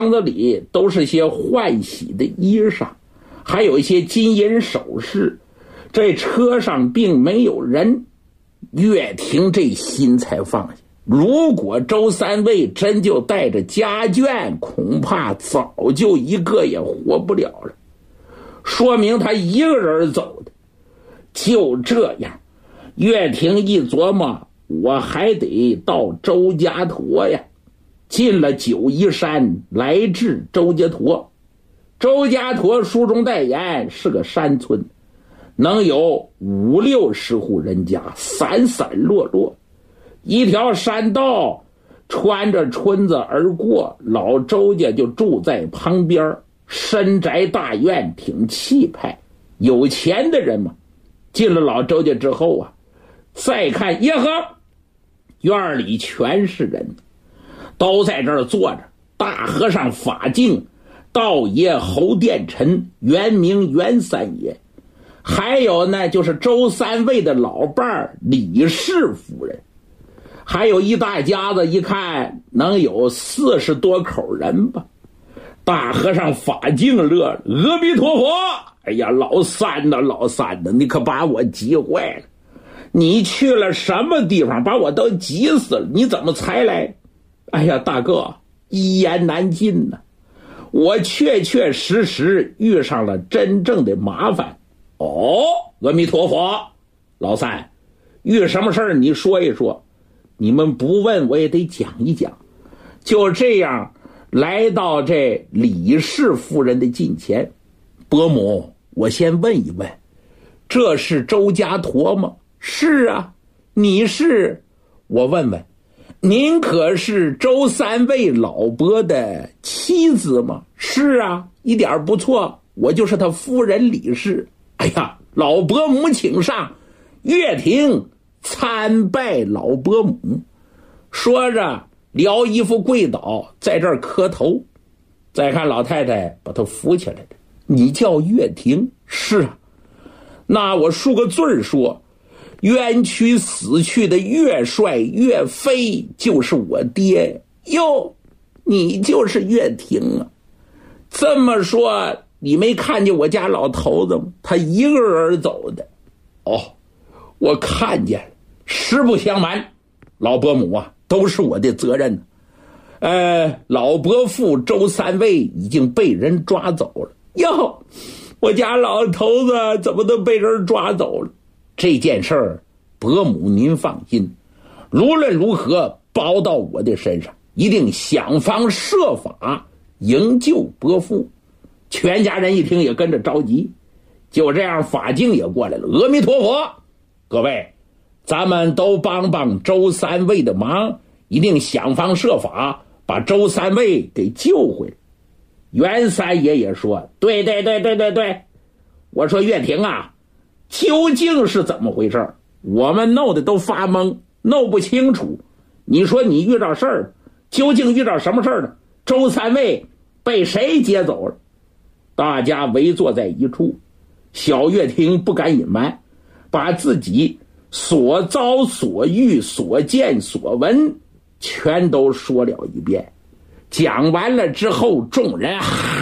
子里都是些换洗的衣裳，还有一些金银首饰。这车上并没有人，岳霆这心才放下。如果周三位真就带着家眷，恐怕早就一个也活不了了，说明他一个人走的。就这样，岳霆一琢磨，我还得到周家坨呀。进了九嶷山，来至周家坨。周家坨书中代言是个山村，能有50-60户人家，散散落落。一条山道穿着村子而过，老周家就住在旁边，深宅大院，挺气派。有钱的人嘛，进了老周家之后啊，再看耶呵，院里全是人，都在这儿坐着。大和尚法净、道爷侯殿臣，原名袁三爷，还有呢就是周三位的老伴儿李氏夫人，还有一大家子，一看能有40多口人吧。大和尚法净乐了，阿弥陀佛！哎呀，老三呐，老三呐，你可把我急坏了！你去了什么地方，把我都急死了？你怎么才来？哎呀，大哥，一言难尽呐！我确确实实遇上了真正的麻烦。哦，阿弥陀佛！老三，遇什么事儿你说一说。你们不问我也得讲一讲。就这样来到这李氏夫人的近前。伯母，我先问一问，这是周家坨吗？是啊。你是？我问问，您可是周三位老伯的妻子吗？是啊，一点不错，我就是他夫人李氏。哎呀，老伯母请上。岳霆参拜老伯母。说着撩衣服跪倒，在这儿磕头。再看老太太把他扶起来了。你叫岳霆？是啊。那我恕个罪说，冤屈死去的岳帅岳飞就是我爹。哟，你就是岳霆啊。这么说你没看见我家老头子吗？他一个人走的。哦，我看见了。实不相瞒，老伯母啊，都是我的责任。老伯父周三位已经被人抓走了。哟，我家老头子怎么都被人抓走了？这件事儿，伯母您放心，无论如何包到我的身上，一定想方设法营救伯父。全家人一听也跟着着急。就这样，法净也过来了。阿弥陀佛！各位，咱们都帮帮周三位的忙，一定想方设法把周三位给救回来。袁三爷也说，对，我说岳霆啊，究竟是怎么回事？我们弄得都发懵，弄不清楚。你说你遇到事儿，究竟遇到什么事儿呢？周三位被谁接走了？大家围坐在一处，小岳霆不敢隐瞒，把自己所遭所遇所见所闻全都说了一遍。讲完了之后，众人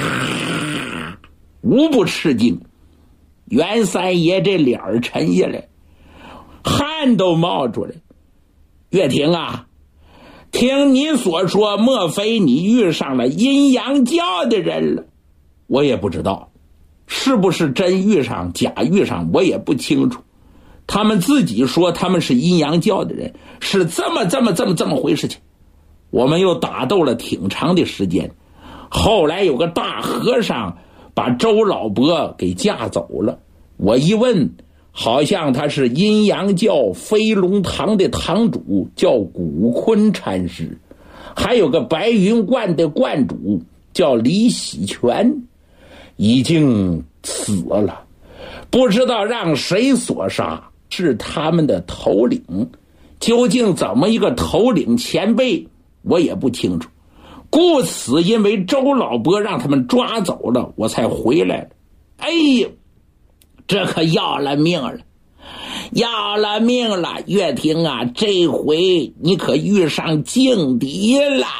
无不吃惊。袁三爷这脸儿沉下来，汗都冒出来。岳霆啊，听你所说，莫非你遇上了阴阳教的人了？我也不知道是不是真遇上假遇上，我也不清楚。他们自己说他们是阴阳教的人，是这么回事情。我们又打斗了挺长的时间，后来有个大和尚把周老伯给架走了。我一问，好像他是阴阳教飞龙堂的堂主，叫古坤禅师，还有个白云观的观主叫李喜全，已经死了，不知道让谁所杀，是他们的头领。究竟怎么一个头领前辈，我也不清楚。故此因为周老伯让他们抓走了，我才回来了。哎呦，这可要了命了，要了命了！岳霆啊，这回你可遇上劲敌了。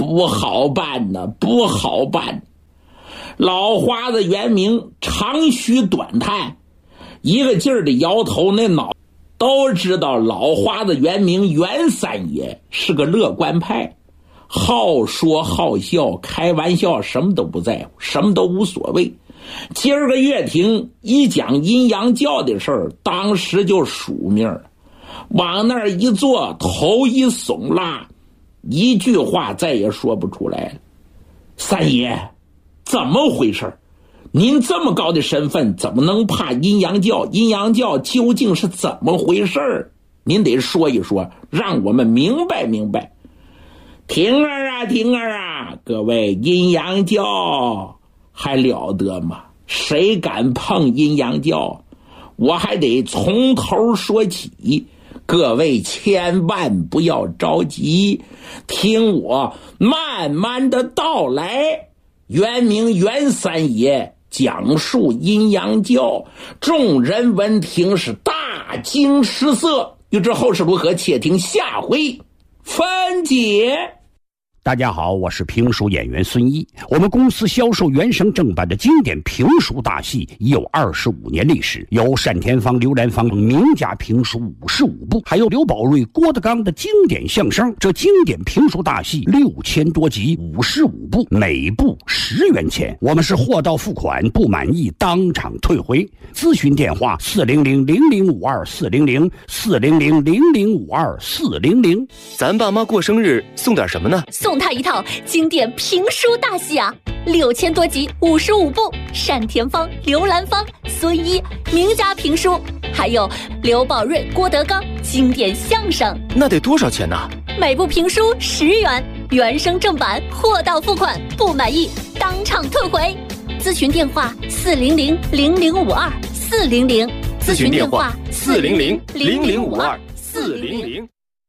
不好办呢，不好办。老花子元明长吁短叹，一个劲儿的摇头，那脑都知道老花子元明袁三爷是个乐观派，好说好笑，开玩笑什么都不在乎，什么都无所谓。今儿个乐庭一讲阴阳教的事儿，当时就署名了，往那儿一坐，头一耸拉，一句话再也说不出来了。三爷，怎么回事？您这么高的身份，怎么能怕阴阳教？阴阳教究竟是怎么回事？您得说一说，让我们明白明白。婷儿啊，婷儿啊，各位，阴阳教还了得吗？谁敢碰阴阳教？我还得从头说起。各位千万不要着急，听我慢慢的道来。元明袁三爷讲述阴阳教，众人闻听是大惊失色。欲知后事如何，且听下回分解。 大家好，我是评书演员孙一。我们公司销售原声正版的经典评书大戏已有25年历史，有单田芳、刘兰芳名家评书55部，还有刘宝瑞、郭德纲的经典相声。这经典评书大戏6000多集，55部，每部10元钱。我们是货到付款，不满意当场退回。咨询电话400-0052-400，400-0052-400。 咱爸妈过生日送点什么呢？ 送他一套经典评书大戏啊，6000多集，55部，单田芳、刘兰芳、孙一名家评书，还有刘宝瑞、郭德纲经典相声。 那得多少钱呢？ 每部评书10元，原声正版，货到付款，不满意当场退回。咨询电话400-0052-400， 咨询电话400-0052-400。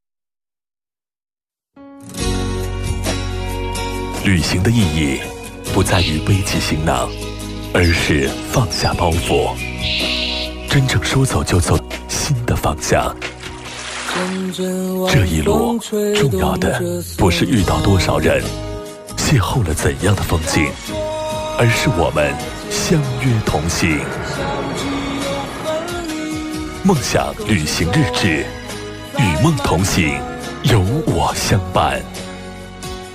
旅行的意义不在于背起行囊，而是放下包袱，真正说走就走新的方向。这一路重要的不是遇到多少人，邂逅了怎样的风景，而是我们相约同行。梦想旅行日志，与梦同行，有我相伴。